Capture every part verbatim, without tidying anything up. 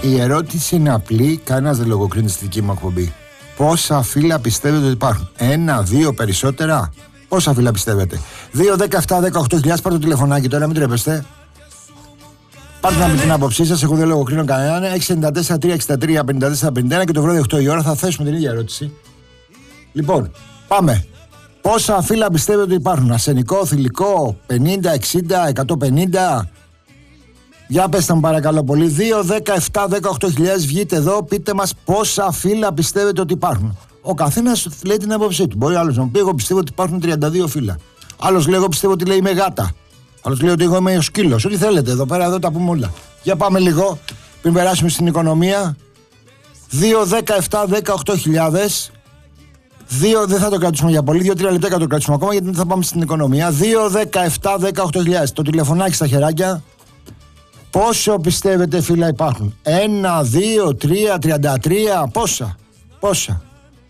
η ερώτηση είναι απλή, κανένας δεν λογοκρίνεται στη δική μου εκπομπή. Πόσα φύλλα πιστεύετε ότι υπάρχουν? Ένα, δύο, περισσότερα? Πόσα φύλλα πιστεύετε? δύο, δέκα, επτά, δεκαοκτώ χιλιάδες, πάρτε το τηλεφωνάκι τώρα, μην τρέπεστε. Πάρτε να πείτε την άποψή σας, εγώ δεν λογοκρίνω κανέναν. έξι εννιά τέσσερα τρία έξι τρία πέντε τέσσερα πενήντα ένα και το βράδυ οκτώ η ώρα θα θέσουμε την ίδια ερώτηση. Λοιπόν, πάμε. Πόσα φύλλα πιστεύετε ότι υπάρχουν? Αρσενικό, θηλυκό, πενήντα, εξήντα, εκατόν πενήντα? Για πέστε μου παρακαλώ πολύ. δύο, δέκα, επτά, δεκαοκτώ χιλιάδες, βγείτε εδώ, πείτε μας πόσα φύλλα πιστεύετε ότι υπάρχουν. Ο καθένας λέει την άποψή του. Μπορεί άλλος να μου πει: εγώ πιστεύω ότι υπάρχουν τριάντα δύο φύλλα. Άλλος λέει: εγώ πιστεύω ότι λέει είμαι γάτα. Άλλος λέει ότι εγώ είμαι ο σκύλος. Ό,τι θέλετε εδώ πέρα, εδώ τα πούμε όλα. Για πάμε λίγο πριν περάσουμε στην οικονομία. δύο, δέκα, επτά, δεκαοκτώ χιλιάδες. δύο, δεν θα το κρατήσουμε για πολύ. δύο τρία λεπτά θα το κρατήσουμε ακόμα γιατί δεν θα πάμε στην οικονομία. δύο, δέκα, επτά, δεκαοκτώ χιλιάδες. Το τηλεφωνάκι στα χεράκια. Πόσο πιστεύετε φύλλα υπάρχουν? ένα, δύο, τρία, τριάντα τρία, πόσα? Πόσα?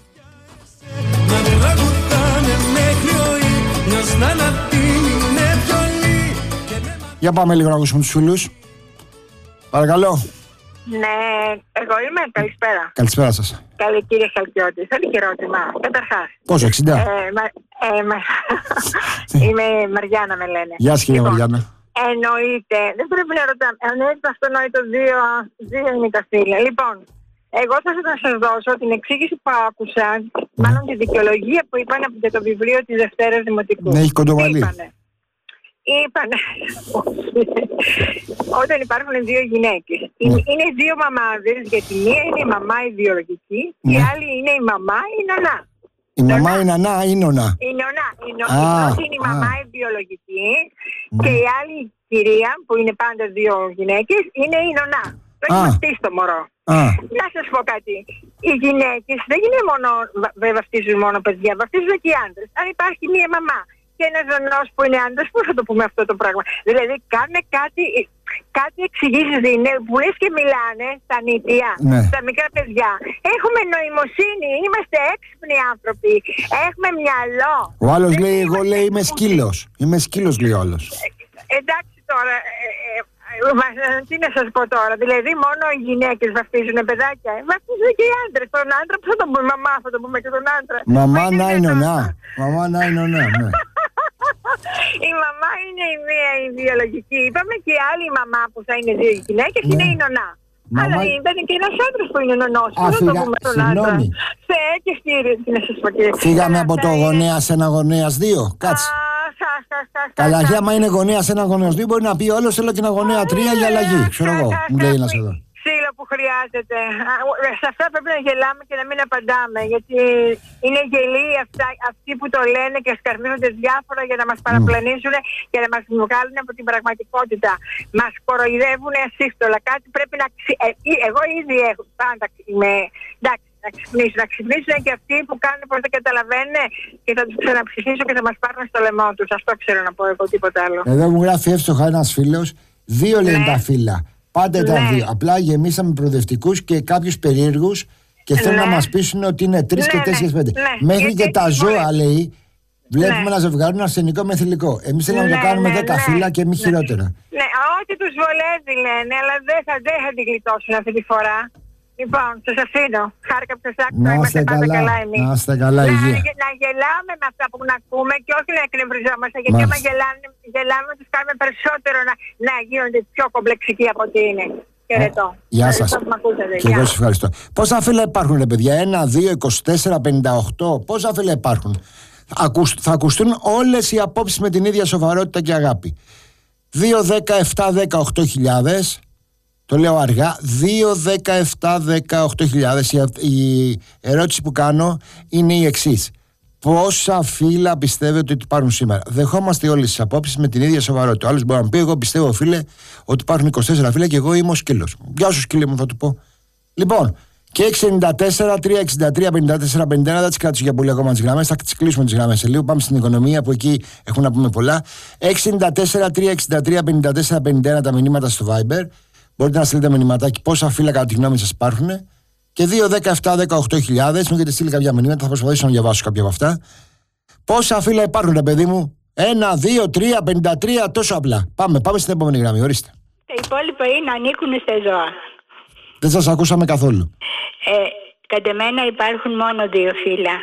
Για πάμε λίγο να ακούσουμε τους φίλους. Παρακαλώ. Ναι, εγώ είμαι. Καλησπέρα. Καλησπέρα σας. Καλή κύριε Χαλκιώτη. Θέλω και ερώτημα. Καταρχάς. Πόσο, εξήντα? Ε, μα, ε, μα, είμαι Μαριάννα με λένε. Γεια σας κυρία Μαριάννα. Εννοείται, δεν πρέπει να ρωτάμε. Εννοείται αυτονόητο, δύο, δύο είναι τα φύλλα. Λοιπόν, εγώ θα ήθελα να σας δώσω την εξήγηση που άκουσα, μάλλον τη δικαιολογία που είπαν από το βιβλίο της Δευτέρας Δημοτικού. Ναι, έχει κοντομαλί. Είπανε, είπανε όταν υπάρχουν δύο γυναίκες. Είναι, είναι δύο μαμάδες, γιατί μία είναι η μαμά η βιολογική, και η άλλη είναι η μαμά η νονά. Η μαμά η νανά ή η νονά? Η νονά. Η νονά είναι η μαμά η βιολογική και η άλλη κυρία που είναι πάντα δύο γυναίκες είναι η νονά. Το έχει βαφτίσει το μωρό. Να σας πω κάτι. Οι γυναίκες δεν είναι μόνο, δεν βαφτίζουν μόνο παιδιά, βαφτίζουν και οι άντρες. Αν υπάρχει μία μαμά και ένας νονός που είναι άντρας, πώς θα το πούμε αυτό το πράγμα? Δηλαδή κάνουν κάτι, κάτι εξηγήσεις δίνουν που λες και μιλάνε στα νηπία, ναι, στα μικρά παιδιά. Έχουμε νοημοσύνη, είμαστε έξυπνοι άνθρωποι, έχουμε μυαλό. Ο άλλος δεν λέει, εγώ λέει είμαι σκύλος. Είμαι σκύλος λέει ο άλλος. Ε, εντάξει τώρα, ε, ε, ε, τι να σας πω τώρα, δηλαδή μόνο οι γυναίκες βαφτίζουν παιδάκια, βαφτίζουν και οι άντρες. Τον άντρα που θα τον πούμε μαμά, θα τον πούμε και τον άντρα. Μαμά να είναι νονά. Μαμά να είναι νονά, ναι. Η μαμά είναι η μία η βιολογική, είπαμε, και η άλλη μαμά που θα είναι δύο γυναίκες, ναι, είναι η νονά. Μαμά... Αλλά ήταν και ένας άντρας που είναι νονός. Α, φύγα... Συγγνώμη. Θεέ και κύριε, τι να σας πω κύριε. Φύγαμε από το γονέας ένα γονέας δύο. Κάτσε. Καλά, άμα είναι γονέας ένα γονέας δύο, μπορεί να πει όλος θέλω και ένα γονέα τρία για αλλαγή. Ξέρω εγώ, μου λέει ένας εδώ. Ξύλο που χρειάζεται. Σε αυτά πρέπει να γελάμε και να μην απαντάμε. Γιατί είναι γελοί αυτά, αυτοί που το λένε και σκαρμίζονται διάφορα για να μας παραπλανήσουν mm. και να μας βγάλουν από την πραγματικότητα. Μας κοροϊδεύουν ασύστολα. Κάτι πρέπει να ξυ... ε, εγώ ήδη έχω πάντα με... Εντάξει, να ξυπνήσουν. Να ξυπνήσουν και αυτοί που κάνουν πως δεν καταλαβαίνουν και θα τους ξαναψηφίσουν και θα μας πάρουν στο λαιμό τους. Αυτό ξέρω να πω εγώ, τίποτα άλλο. Εδώ μου γράφει εύστοχα ένας φίλος. Δύο λένε τα φύλλα. Πάντα ναι. τα δύο. Απλά γεμίσαμε προοδευτικούς και κάποιους περίεργους και θέλουν ναι. να μας πείσουν ότι είναι τρεις ναι, και τέσσερις πέντε. Ναι. Μέχρι Γιατί και τα ζώα, μπορεί... λέει, βλέπουμε ναι. να ζευγάρουν αρσενικό με θηλυκό. Εμείς θέλουμε ναι, να το κάνουμε ναι, δέκα ναι, φύλλα και μη ναι. χειρότερα. Ναι, ό,τι τους βολεύει λένε, αλλά δεν θα, δεν θα την γλιτώσουν αυτή τη φορά. Λοιπόν, σας αφήνω. Χάρηκα που σας άκουσα. Είμαστε πάντα καλά εμείς. Να είστε καλά, υγεία. Να, να γελάμε με αυτά που να ακούμε και όχι να εκνευριζόμαστε. Γιατί άμα γελάμε, γελάμε τους κάνουμε περισσότερο να, να γίνονται πιο κομπλεξικοί από ό,τι είναι. Χαιρετώ. Γεια σας. Και εγώ σας ευχαριστώ. Πόσα φύλλα υπάρχουν, ρε παιδιά? ένα, δύο, είκοσι τέσσερα, πενήντα οκτώ. Πόσα φύλλα υπάρχουν? Θα ακουστούν όλες οι απόψεις με την ίδια σοβαρότητα και αγάπη. δύο, δέκα, επτά, δεκαοκτώ χιλιάδες. Το λέω αργά. δύο, δέκα, επτά, δεκαοκτώ χιλιάδες. Η ερώτηση που κάνω είναι η εξής. Πόσα φύλλα πιστεύετε ότι υπάρχουν σήμερα? Δεχόμαστε όλες τις απόψεις με την ίδια σοβαρότητα. Ο άλλος μπορεί να πει: εγώ πιστεύω, φίλε, ότι υπάρχουν είκοσι τέσσερα φύλλα και εγώ είμαι ο σκύλος. Γεια σου, σκύλε μου, θα του πω. Λοιπόν, και έξι εννιά τέσσερα τρία έξι τρία πέντε τέσσερα πενήντα ένα, δεν τις κράτησα για πολύ ακόμα τις γραμμές. Θα τις κλείσουμε τις γραμμές σε λίγο. Πάμε στην οικονομία που εκεί έχουν να πούμε πολλά. έξι εννιά τέσσερα τρία έξι τρία πέντε τέσσερα πενήντα ένα τα μηνύματα στο Viber. Μπορείτε να στείλετε μηνυματάκι πόσα φύλλα κατά τη γνώμη σας υπάρχουν. Και δύο, δέκα, επτά, δεκαοκτώ χιλιάδες. Μου έχετε στείλει κάποια μηνύματα, θα προσπαθήσω να διαβάσω κάποια από αυτά. Πόσα φύλλα υπάρχουν, ρε παιδί μου? ένα, δύο, τρία, πενήντα τρία, τόσο απλά. Πάμε, πάμε στην επόμενη γραμμή, ορίστε. Τα υπόλοιπα είναι ανήκουν σε ζώα. Δεν σας ακούσαμε καθόλου. Ε, κατ' εμένα υπάρχουν μόνο δύο φύλλα.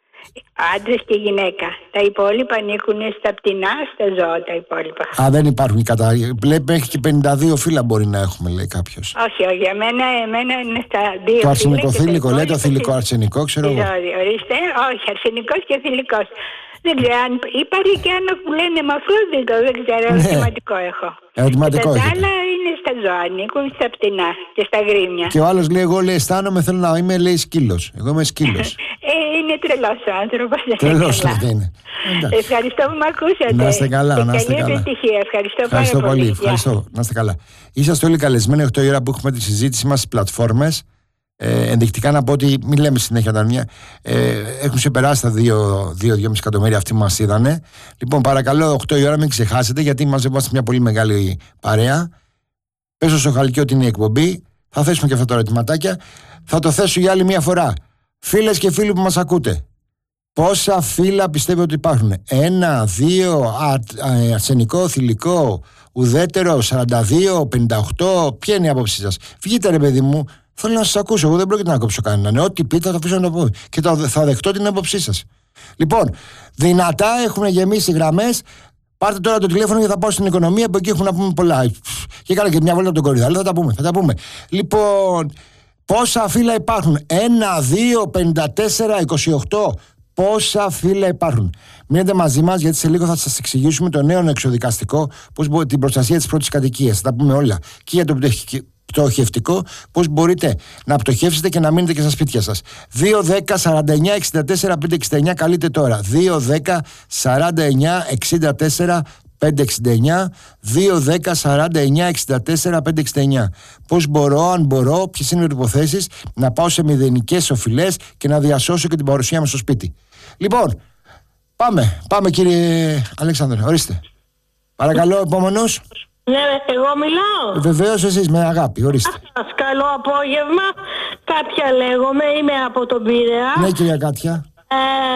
Άντρες και γυναίκα. Τα υπόλοιπα ανήκουν στα πτηνά, στα ζώα τα υπόλοιπα. Α, δεν υπάρχουν κατά. Βλέπει μέχρι και πενήντα δύο φύλλα μπορεί να έχουμε, λέει κάποιος. Όχι, όχι. Εμένα, εμένα είναι στα δύο. Το αρσενικό θηλυκό, λέει το θηλυκό αρσενικό, ξέρω εγώ. Ορίστε, όχι, αρσενικός και θηλυκός. Δεν ξέρω αν υπάρχει και ένα που λένε μαφρόδιτο, δεν ξέρω, ναι. Ερωτηματικό έχω. Ερωτηματικό και τα άλλα είναι στα ζώα, ανήκουν στα πτηνά και στα γρήμια. Και ο άλλος λέει, εγώ λέει, αισθάνομαι, θέλω να είμαι, λέει, σκύλος. Εγώ είμαι σκύλος. ε, είναι τρελός ο άνθρωπος. Τρελός δεν είναι. Ευχαριστώ που με ακούσατε. Να είστε καλά, να είστε καλά. Επιτυχία. Ευχαριστώ, Ευχαριστώ πάρα πολύ. πολύ. Ευχαριστώ. Να είστε καλά. Είσαστε όλοι καλεσμένοι οκτώ η ώρα που έχουμε τη συζήτηση μας στις πλατφόρμες. Ε, ενδεικτικά να πω ότι μην λέμε συνέχεια τα μία. Ε, έχουν ξεπεράσει τα δύο με δύο κόμμα πέντε εκατομμύρια αυτοί που μας είδανε. Λοιπόν, παρακαλώ, οκτώ η ώρα μην ξεχάσετε, γιατί μαζευόμαστε μια πολύ μεγάλη παρέα. Πέσω στο Χαλκί ότι είναι η εκπομπή. Θα θέσουμε και αυτά τα ερωτηματάκια. Θα το θέσω για άλλη μια φορά. Φίλες και φίλοι που μας ακούτε, πόσα φύλλα πιστεύετε ότι υπάρχουν? Ένα, δύο, αρσενικό, θηλυκό, ουδέτερο, σαράντα δύο, πενήντα οκτώ. Ποια είναι η άποψή σας? Βγείτε, ρε παιδί μου. Θέλω να σας ακούσω. Εγώ δεν πρόκειται να κόψω κανέναν. Ό,τι πείτε θα το αφήσω να το πω. Και θα δεχτώ την άποψή σας. Λοιπόν, δυνατά έχουν γεμίσει γραμμές. Πάρτε τώρα το τηλέφωνο και θα πάω στην οικονομία, που εκεί έχουν να πούμε πολλά. Και κάνα και μια βόλτα από τον κορυδαλό. Θα τα πούμε. Θα τα πούμε. Λοιπόν, πόσα φύλλα υπάρχουν? ένα, δύο, πενήντα τέσσερα, είκοσι οκτώ. Πόσα φύλλα υπάρχουν? Μείνετε μαζί μας, γιατί σε λίγο θα σας εξηγήσουμε το νέο εξοδικαστικό, πώς μπορεί, την προστασία της πρώτης κατοικίας. Θα τα πούμε όλα. Και για το πτωχευτικό, πώς μπορείτε να πτωχεύσετε και να μείνετε και στα σπίτια σας. δύο δέκα σαράντα εννιά εξήντα τέσσερα πεντακόσια εξήντα εννιά, καλείτε τώρα. δύο δέκα σαράντα εννιά εξήντα τέσσερα πεντακόσια εξήντα εννιά, δύο δέκα σαράντα εννιά εξήντα τέσσερα πεντακόσια εξήντα εννιά. Πώς μπορώ, αν μπορώ, ποιες είναι οι προϋποθέσεις να πάω σε μηδενικές οφειλές και να διασώσω και την παρουσία μου στο σπίτι. Λοιπόν, πάμε, πάμε κύριε Αλέξανδρε, ορίστε. Παρακαλώ, επόμενος. Ναι, εγώ μιλάω. Βεβαίως, εσείς, με αγάπη, ορίστε. Σας καλό απόγευμα. Κάτια λέγομαι, είμαι από τον Πειραιά. Ναι, κυρία Κάτια. Ε,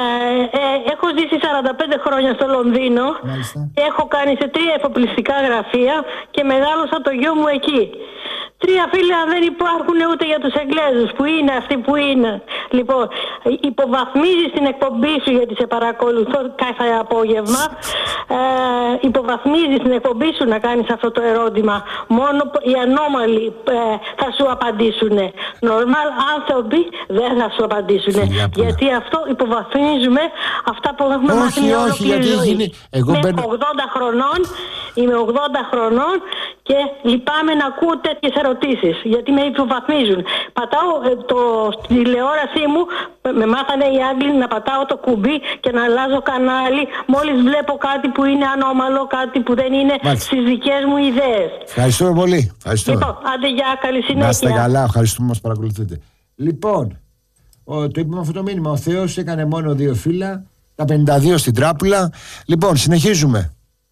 ε, έχω ζήσει σαράντα πέντε χρόνια στο Λονδίνο. Μάλιστα. Και έχω κάνει σε τρία εφοπλιστικά γραφεία και μεγάλωσα το γιο μου εκεί. Τρία φίλια δεν υπάρχουν ούτε για τους Εγγλέζους. Που είναι αυτοί που είναι? Λοιπόν, υποβαθμίζεις την εκπομπή σου, γιατί σε παρακολουθώ κάθε απόγευμα. Ε, υποβαθμίζεις την εκπομπή σου να κάνεις αυτό το ερώτημα. Μόνο οι ανώμαλοι ε, θα σου απαντήσουν. Νορμάλ άνθρωποι δεν θα σου απαντήσουν. Γιατί αυτό υποβαθμίζουμε αυτά που έχουμε μάθει μια ολόκληρη ζωή. Γίνει... Εγώ είμαι μπαίνω... ογδόντα χρονών, είμαι ογδόντα χρονών και λυπάμαι να ακούω τέτοιες ερωτήσεις, γιατί με υποβαθμίζουν. Πατάω ε, το, στη τηλεόρασή μου, με μάθανε οι Άγγλοι να πατάω το κουμπί και να αλλάζω κανάλι μόλις βλέπω κάτι που είναι ανώμαλο, κάτι που δεν είναι Μάλιστα. στις δικές μου ιδέες. Ευχαριστούμε πολύ. Ευχαριστώ. Λοιπόν, άντε γεια, καλή συνέχεια. Να είστε καλά, ευχαριστούμε που μας παρακολουθείτε. Λοιπόν, ο, το είπαμε αυτό το μήνυμα, ο Θεός έκανε μόνο δύο φύλλα, τα πενήντα δύο στην τράπουλα. Λοιπόν, συνεχίζουμε.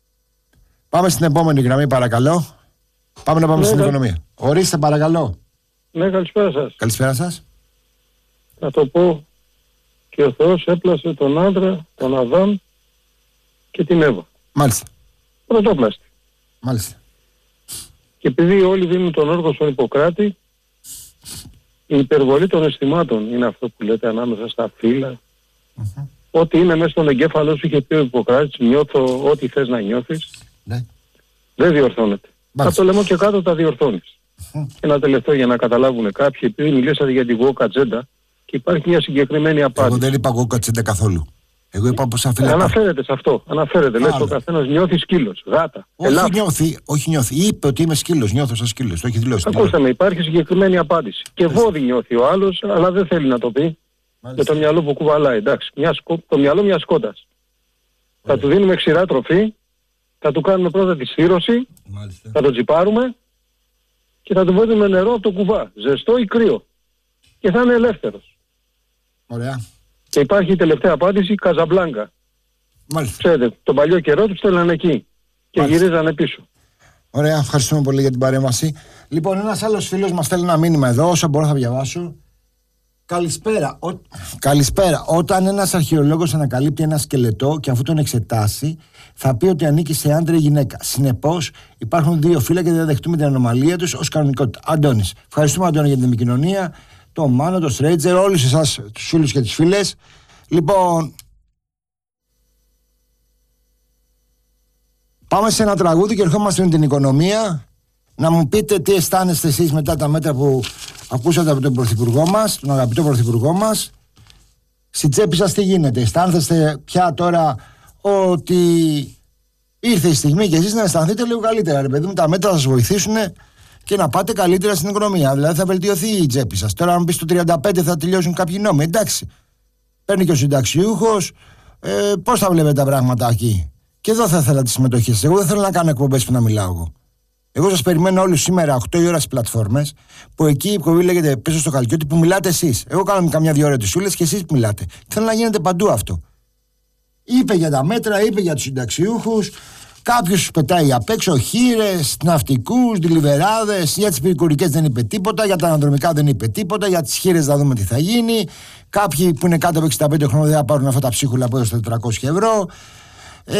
Πάμε στην επόμενη γραμμή, παρακαλώ. Πάμε να πάμε ναι, στην ναι. οικονομία. Ορίστε, παρακαλώ. Ναι, καλησπέρα σας. Καλησπέρα σας. Θα το πω, και ο Θεός έπλασε τον άντρα, τον Αδάμ και την Εύα. Μάλιστα. Πρωτόπλαστη. Μάλιστα. Και επειδή όλοι δίνουν τον όργο στον Ιπποκράτη, η υπερβολή των αισθημάτων είναι αυτό που λέτε ανάμεσα στα φύλλα. Mm-hmm. Ό,τι είναι μέσα στον εγκέφαλό σου, είχε πει ο Ιπποκράτης, νιώθω ό,τι θες να νιώθεις. Ναι. Δεν διορθώνεται. Θα το λέμε και κάτω τα διορθώνεις. Mm. Ένα τελευταίο για να καταλάβουν κάποιοι, επειδή μιλήσατε για την woke agenda και υπάρχει μια συγκεκριμένη απάντηση. Εγώ δεν είπα woke agenda καθόλου. Εγώ είπα πως αφήνει. Αναφέρεται σε αυτό. Αναφέρεται. Λες ο καθένας νιώθει σκύλος, γάτα. Όχι ελάφ. νιώθει, όχι νιώθει. Είπε ότι είμαι σκύλος, νιώθω σαν σκύλος. Το έχει δηλώσει. Ακούστε με, υπάρχει συγκεκριμένη απάντηση. Και βόδι νιώθει ο άλλος, αλλά δεν θέλει να το πει. Μάλιστα. Με το μυαλό που κουβαλάει. Εντάξει, μια σκο... το μυαλό μιας σκότας. Θα του δίνουμε ξηρά τροφή. Θα του κάνουμε πρώτα τη στήρωση, Μάλιστα. θα τον τσιπάρουμε και θα του βάλουμε νερό από το κουβά, ζεστό ή κρύο. Και θα είναι ελεύθερος. Ωραία. Και υπάρχει η τελευταία απάντηση, Καζαμπλάνκα. Μάλιστα. Ξέρετε, τον παλιό καιρό τους στέλνανε εκεί και Μάλιστα. γυρίζανε πίσω. Ωραία, ευχαριστούμε πολύ για την παρέμβαση. Λοιπόν, ένας άλλος φίλος μας στέλνει ένα μήνυμα εδώ, όσο μπορώ θα διαβάσω. Καλησπέρα. Ο... Καλησπέρα. Όταν ένας αρχαιολόγος ανακαλύπτει ένα σκελετό και αφού τον εξετάσει, θα πει ότι ανήκει σε άντρα ή γυναίκα. Συνεπώς, υπάρχουν δύο φύλλα και δεν δεχτούμε την ανομαλία τους ως κανονικότητα. Αντώνης. Ευχαριστούμε, Αντώνη, για την επικοινωνία. Το Μάνο, το Στρέιτζερ, όλους εσάς τους φίλους και τις φίλες. Λοιπόν, πάμε σε ένα τραγούδι και ερχόμαστε με την οικονομία. Να μου πείτε τι αισθάνεστε εσείς μετά τα μέτρα που ακούσατε από τον Πρωθυπουργό μας, τον αγαπητό Πρωθυπουργό μας. Στη τσέπη σας τι γίνεται? Αισθάνεστε πια τώρα ότι ήρθε η στιγμή και εσείς να αισθανθείτε λίγο καλύτερα? Ρε παιδί μου, τα μέτρα θα σας βοηθήσουν και να πάτε καλύτερα στην οικονομία. Δηλαδή θα βελτιωθεί η τσέπη σας. Τώρα, αν πει στο τριάντα πέντε θα τελειώσουν κάποιοι νόμοι. Εντάξει. Παίρνει και ο συνταξιούχος. Ε, πώς θα βλέπετε τα πράγματα εκεί? Και εδώ θα ήθελα τη συμμετοχή σας. Εγώ δεν θέλω να κάνω εκπομπές που να μιλάω εγώ. Εγώ σας περιμένω όλους σήμερα οκτώ η ώρα στις πλατφόρμες, που εκεί η εκπομπή λέγεται πίσω στο Χαλκιώτη, που μιλάτε εσείς. Εγώ κάνω καμιά δύο ώρες τις και εσείς μιλάτε. Θέλω να γίνεται παντού αυτό. Είπε για τα μέτρα, είπε για τους συνταξιούχους. Κάποιος πετάει απ' έξω χήρες, ναυτικούς, ντιλιβεράδες. Για τις πυρικουρικές δεν είπε τίποτα. Για τα αναδρομικά δεν είπε τίποτα. Για τις χήρες θα δούμε τι θα γίνει. Κάποιοι που είναι κάτω από εξήντα πέντε χρόνων δεν θα πάρουν αυτά τα ψίχουλα που έδωσαν τετρακόσια ευρώ. Ε,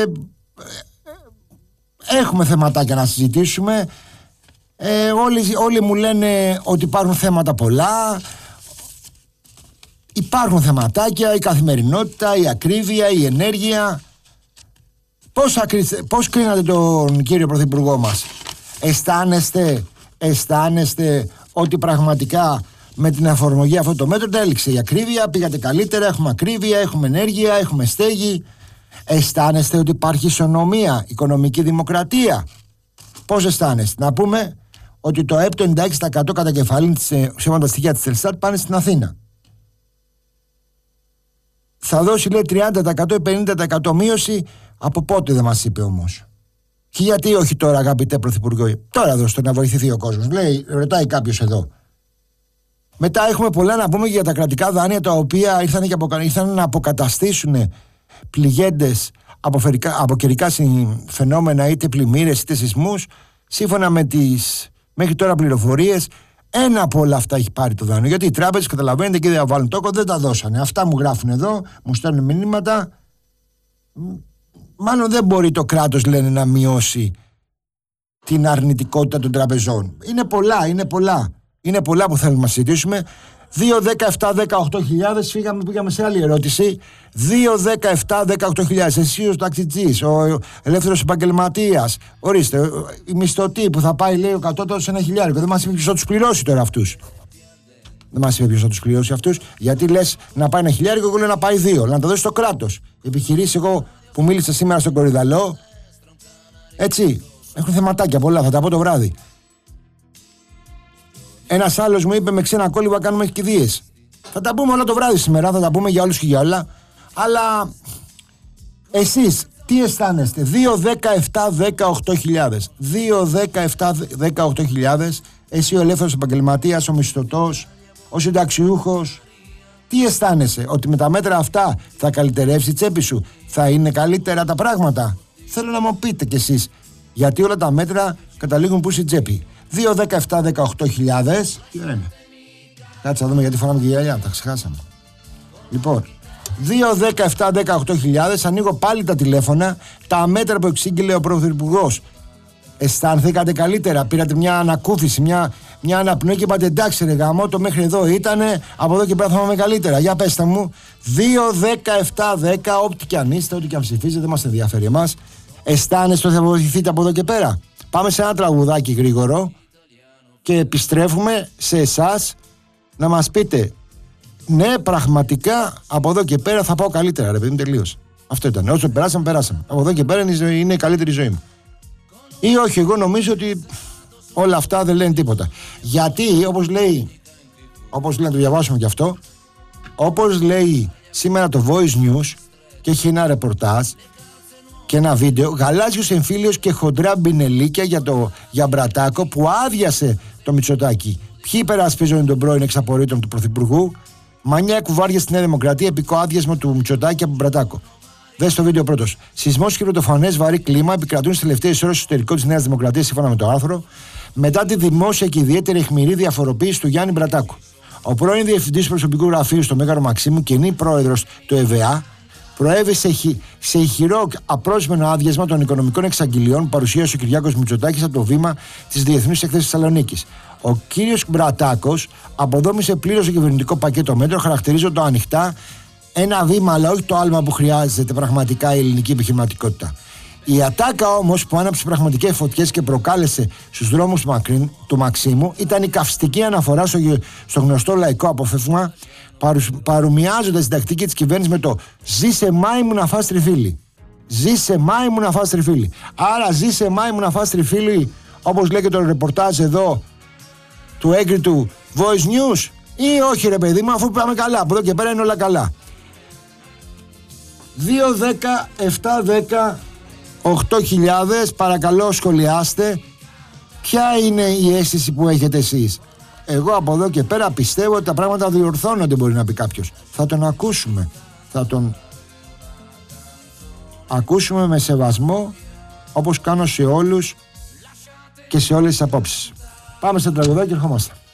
Έχουμε θεματάκια να συζητήσουμε. ε, όλοι, όλοι μου λένε ότι υπάρχουν θέματα πολλά. Υπάρχουν θεματάκια, η καθημερινότητα, η ακρίβεια, η ενέργεια. Πώς, ακρίστε, πώς κρίνατε τον κύριο Πρωθυπουργό μας? Αισθάνεστε, αισθάνεστε ότι πραγματικά με την εφαρμογή αυτό το μέτρο έληξε η ακρίβεια, πήγατε καλύτερα, έχουμε ακρίβεια, έχουμε ενέργεια, έχουμε στέγη? Αισθάνεστε ότι υπάρχει ισονομία, οικονομική δημοκρατία? Πώς αισθάνεστε? Να πούμε ότι το ΕΠ το ενενήντα έξι τοις εκατό κατά κεφαλήν σύμφωνα τα στοιχεία της Ελστάτ πάνε στην Αθήνα. Θα δώσει, λέει, τριάντα τοις εκατό ή πενήντα τοις εκατό μείωση. Από πότε δεν μας είπε όμως? Και γιατί όχι τώρα, αγαπητέ Πρωθυπουργό? Τώρα δώστε να βοηθηθεί ο κόσμος. Λέει, ρωτάει κάποιος εδώ. Μετά έχουμε πολλά να πούμε για τα κρατικά δάνεια, τα οποία ήρθαν, και αποκα... ήρθαν να αποκαταστήσουν πληγέντες από, από καιρικά φαινόμενα, είτε πλημμύρες είτε σεισμούς. Σύμφωνα με τις μέχρι τώρα πληροφορίες, ένα από όλα αυτά έχει πάρει το δάνειο. Γιατί οι τράπεζες, καταλαβαίνετε, και δεν βάλουν τόκο, δεν τα δώσανε. Αυτά μου γράφουν εδώ, μου στέλνουν μηνύματα. Μάλλον δεν μπορεί το κράτος, λένε, να μειώσει την αρνητικότητα των τραπεζών. Είναι πολλά, είναι πολλά. Είναι πολλά που θέλουμε να συζητήσουμε. δύο, δέκα, επτά, δεκαοκτώ χιλιάδες. Φύγαμε, πήγαμε σε άλλη ερώτηση. δύο, δέκα, επτά, δεκαοκτώ χιλιάδες. Εσύ ο ταξιτζής, ο ελεύθερος επαγγελματίας. Ορίστε, η μισθωτή που θα πάει, λέει, ο κατώτατος ένα χιλιάρικο. Δεν μας είπε ποιος θα τους πληρώσει τώρα αυτούς. Δεν μας είπε ποιος θα τους πληρώσει αυτούς. Γιατί λες να πάει ένα χιλιάρικο, εγώ λέω να πάει δύο. Να το δώσει το κράτος. Επιχειρήσεις, εγώ που μίλησα σήμερα στον Κορυδαλό. Έτσι. Έχουν θεματάκια πολλά, θα τα πω το βράδυ. Ένας άλλος μου είπε, με ξένα κόλληβα κάνουμε κηδείες. Θα τα πούμε όλα το βράδυ σήμερα, θα τα πούμε για όλους και για όλα. Αλλά εσείς τι αισθάνεστε? δύο, δέκα, επτά, δεκαοκτώ χιλιάδες. δύο, δέκα, επτά, δεκαοκτώ χιλιάδες. Εσύ ο ελεύθερος επαγγελματίας, ο μισθωτός, ο συνταξιούχος. Τι αισθάνεσαι? Ότι με τα μέτρα αυτά θα καλυτερεύσει η τσέπη σου? Θα είναι καλύτερα τα πράγματα? Θέλω να μου πείτε κι εσείς. Γιατί όλα τα μέτρα καταλήγουν πού? Στην τσέπη. δύο, δέκα, επτά, δεκαοκτώ χιλιάδες. Τι ωραία είναι. Κάτσε να δούμε γιατί φοράμε και γυαλιά. Τα ξεχάσαμε. Λοιπόν, δύο, δέκα, επτά, δεκαοκτώ χιλιάδες. Ανοίγω πάλι τα τηλέφωνα. Τα μέτρα που εξήγηλε ο Πρωθυπουργός. Αισθάνθηκατε καλύτερα? Πήρατε μια ανακούφιση, μια, μια αναπνοή και είπατε εντάξει ρε γαμό, το μέχρι εδώ ήτανε, από εδώ και πέρα θα πάμε καλύτερα? Για πέστε μου. δύο, δέκα, επτά, δέκα, ό,τι και αν είστε, ό,τι και αν ψηφίζετε, δεν μας ενδιαφέρει εμάς. Αισθάνεστε ότι θα βοηθηθείτε από εδώ και πέρα? Πάμε σε ένα τραγουδάκι γρήγορο και επιστρέφουμε σε εσάς να μας πείτε ναι, πραγματικά από εδώ και πέρα θα πάω καλύτερα, ρε παιδί μου, τελείωσε. Αυτό ήταν. Όσο περάσαμε, περάσαμε. Από εδώ και πέρα είναι, είναι η καλύτερη ζωή μου. Ή όχι, εγώ νομίζω ότι όλα αυτά δεν λένε τίποτα. Γιατί, όπως λέει, όπως λέει, να το διαβάσουμε κι αυτό, όπως λέει σήμερα το Voice News και έχει ένα ρεπορτάζ και ένα βίντεο, γαλάζιος εμφύλιος και χοντρά μπινελίκια για, το, για Μπρατάκο που άδειασε το Μητσοτάκη. Ποιοι υπερασπίζονται τον πρώην εξαπορρίτων του Πρωθυπουργού? Μανιά κουβάρια στη Νέα Δημοκρατία, επικό άδειασμα του Μητσοτάκη από Μπρατάκο. Δες το βίντεο πρώτος. Σεισμός και πρωτοφανές βαρύ κλίμα επικρατούν στις τελευταίες ώρες στο εσωτερικό της Νέας Δημοκρατίας, σύμφωνα με το άρθρο, μετά τη δημόσια και ιδιαίτερη αιχμηρή διαφοροποίηση του Γιάννη Μπρατάκου. Ο πρώην διευθυντής προσωπικού γραφείου στο Μέγαρο Μαξίμου και νη πρόεδρος του ΕΒΑ προέβη σε, χει, σε ηχηρό απρόσμενο άδειασμα των οικονομικών εξαγγελιών που παρουσίασε ο Κυριάκος Μητσοτάκης από το βήμα της Διεθνούς Εκθέσης Θεσσαλονίκης. Ο κύριος Μπρατάκος αποδόμησε πλήρως το κυβερνητικό πακέτο μέτρων, χαρακτηρίζοντα το ανοιχτά ένα βήμα, αλλά όχι το άλμα που χρειάζεται πραγματικά η ελληνική επιχειρηματικότητα. Η ατάκα όμως που άναψε πραγματικές φωτιές και προκάλεσε στους δρόμους του, Μακρύν, του Μαξίμου ήταν η καυστική αναφορά στο, στο γνωστό λαϊκό αποφεύγμα, παρομοιάζοντας την τακτική της κυβέρνησης με το «Ζήσε μάη μου να φας τριφύλι». Ζήσε μάη μου να φας τριφύλι. Άρα ζήσε μάη μου να φας τριφύλι, όπως λέει και το ρεπορτάζ εδώ του έγκριτου Voice News, ή όχι ρε παιδί μου, αφού πάμε καλά, από εδώ και πέρα είναι όλα καλά. δύο δέκα επτά δέκα οκτώ χιλιάδες, παρακαλώ σχολιάστε ποια είναι η αίσθηση που έχετε εσείς. Εγώ από εδώ και πέρα πιστεύω ότι τα πράγματα διορθώνονται, μπορεί να πει κάποιος. Θα τον ακούσουμε, θα τον ακούσουμε με σεβασμό, όπως κάνω σε όλους και σε όλες τις απόψεις. Πάμε σε τραγουδάκι και ερχόμαστε.